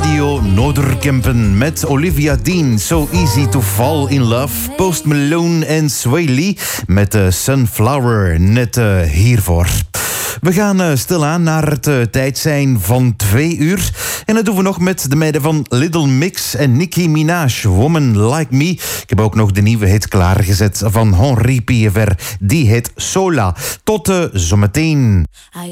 Radio Noorderkempen met Olivia Dean. So Easy to Fall in Love. Post Malone en Sway Lee met Sunflower net hiervoor. We gaan stilaan naar het tijd zijn van 2 uur. En dat doen we nog met de meiden van Little Mix en Nicki Minaj. Woman Like Me. Ik heb ook nog de nieuwe hit klaargezet van Henri Piever. Die heet Sola. Tot zometeen.